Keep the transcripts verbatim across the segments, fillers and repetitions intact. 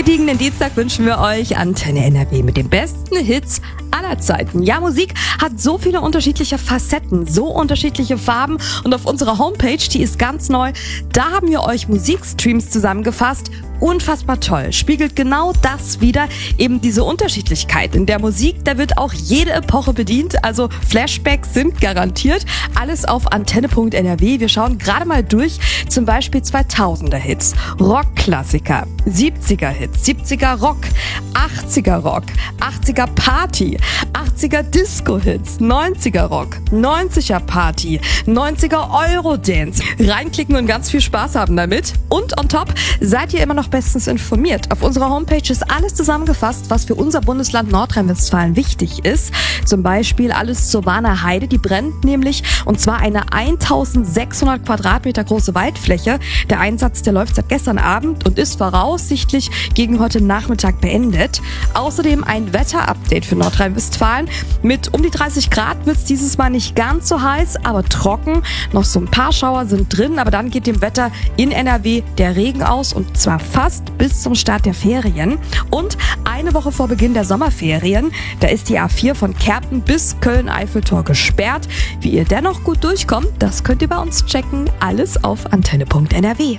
eingestiegenen Dienstag wünschen wir euch Antenne N R W mit den besten Hits aller Zeiten. Ja, Musik hat so viele unterschiedliche Facetten, so unterschiedliche Farben und auf unserer Homepage, die ist ganz neu, da haben wir euch Musikstreams zusammengefasst. Unfassbar toll, spiegelt genau das wider, eben diese Unterschiedlichkeit in der Musik. Da wird auch jede Epoche bedient, also Flashbacks sind garantiert. Alles auf antenne punkt n r w. Wir schauen gerade mal durch, zum Beispiel zweitausender Hits, Rockklassiker, siebziger Hits, siebziger Rock, achtziger Rock, achtziger Party, achtziger Disco-Hits, neunziger Rock, neunziger Party, neunziger Eurodance. Reinklicken und ganz viel Spaß haben damit. Und on top seid ihr immer noch bestens informiert. Auf unserer Homepage ist alles zusammengefasst, was für unser Bundesland Nordrhein-Westfalen wichtig ist. Zum Beispiel alles zur Warner Heide, die brennt nämlich, und zwar eine eintausendsechshundert Quadratmeter große Waldfläche. Der Einsatz, der läuft seit gestern Abend und ist voraussichtlich gegen heute Nachmittag beendet. Außerdem ein Wetterupdate für Nordrhein-Westfalen. Mit um die dreißig Grad wird es dieses Mal nicht ganz so heiß, aber trocken. Noch so ein paar Schauer sind drin, aber dann geht dem Wetter in N R W der Regen aus, und zwar fast bis zum Start der Ferien. Und eine Woche vor Beginn der Sommerferien, da ist die A vier von Kerpen bis Köln-Eiffeltor gesperrt. Wie ihr dennoch gut durchkommt, das könnt ihr bei uns checken. Alles auf antenne punkt n r w.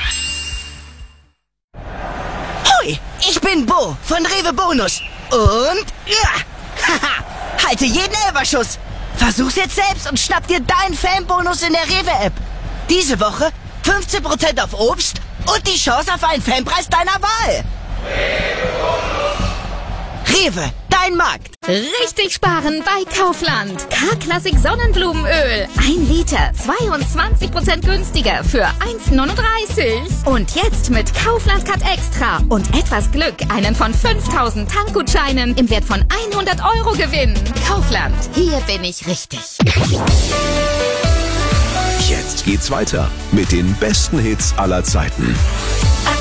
Hoi, ich bin Bo von Rewe Bonus. Und ja, haha, halte jeden Elferschuss. Versuch's jetzt selbst und schnapp dir deinen Fanbonus in der Rewe-App. Diese Woche fünfzehn Prozent auf Obst und die Chance auf einen Fanpreis deiner Wahl. Rewe, dein Markt. Richtig sparen bei Kaufland. K-Klassik Sonnenblumenöl. Ein Liter, zweiundzwanzig Prozent günstiger für eins neununddreißig. Und jetzt mit Kaufland Cut Extra und etwas Glück einen von fünftausend Tankgutscheinen im Wert von hundert Euro gewinnen. Kaufland, hier bin ich richtig. Jetzt geht's weiter mit den besten Hits aller Zeiten.